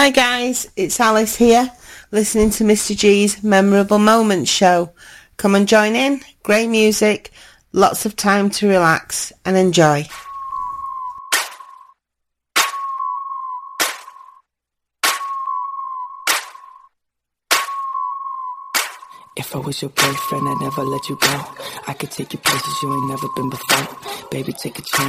Hi guys, it's Alice here, listening to Mr. G's Memorable Moments show. Come and join in, great music, lots of time to relax and enjoy. If I was your boyfriend, I'd never let you go. I could take you places you ain't never been before. Baby, take a chance.